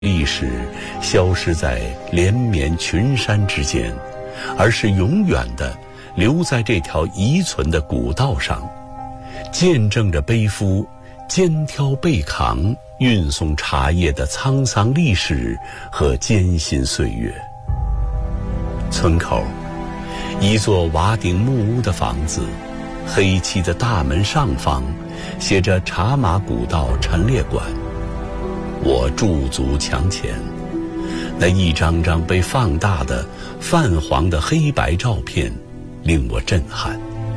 历史消失在连绵群山之间，而是永远地留在这条遗存的古道上，见证着背夫肩挑背扛运送茶叶的沧桑历史和艰辛岁月。村口，一座瓦顶木屋的房子，黑漆的大门上方写着茶马古道陈列馆。我驻足墙前，那一张张被放大的泛黄的黑白照片令我震撼。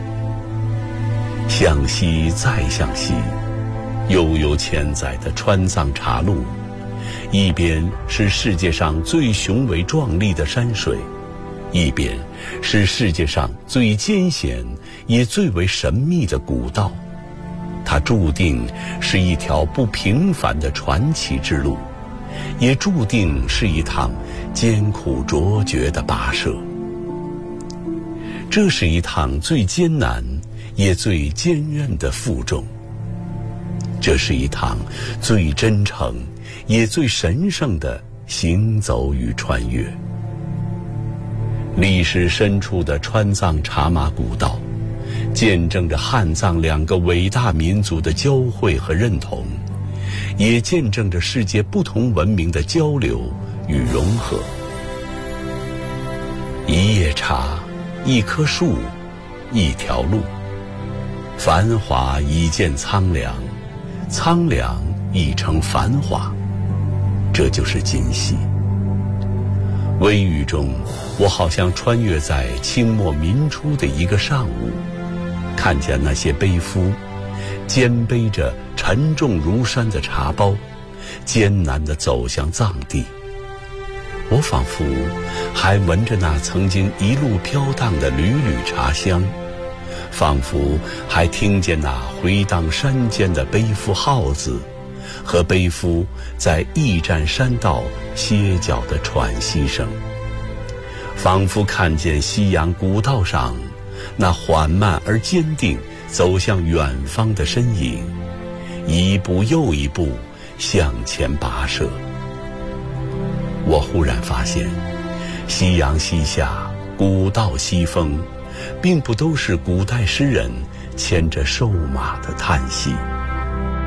向西再向西，悠悠千载的川藏茶路，一边是世界上最雄伟壮丽的山水，一边是世界上最艰险也最为神秘的古道。它注定是一条不平凡的传奇之路，也注定是一趟艰苦卓绝的跋涉。这是一趟最艰难也最坚韧的负重，这是一趟最真诚也最神圣的行走与穿越。历史深处的川藏茶马古道，见证着汉藏两个伟大民族的交汇和认同，也见证着世界不同文明的交流与融合。一叶茶，一棵树，一条路，繁华已见苍凉，苍凉已成繁华，这就是今夕。微雨中，我好像穿越在清末民初的一个上午，看见那些背夫肩背着沉重如山的茶包，艰难地走向藏地。我仿佛还闻着那曾经一路飘荡的缕缕茶香，仿佛还听见那回荡山间的背夫号子和背夫在驿站山道歇脚的喘息声，仿佛看见西洋古道上那缓慢而坚定走向远方的身影，一步又一步向前跋涉。我忽然发现，夕阳西下，古道西风，并不都是古代诗人牵着瘦马的叹息。